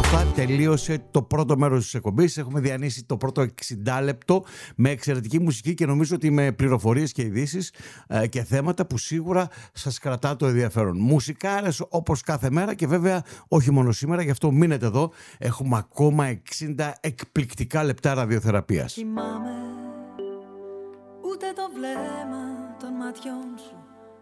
σωστά τελείωσε το πρώτο μέρος της εκπομπής. Έχουμε διανύσει το πρώτο 60 λεπτό με εξαιρετική μουσική και νομίζω ότι με πληροφορίες και ειδήσεις και θέματα που σίγουρα σας κρατά το ενδιαφέρον. Μουσικάρες όπως κάθε μέρα και βέβαια όχι μόνο σήμερα, γι' αυτό μείνετε εδώ. Έχουμε ακόμα 60 εκπληκτικά λεπτά ραδιοθεραπείας. Θυμάμαι ούτε το βλέμμα των ματιών σου,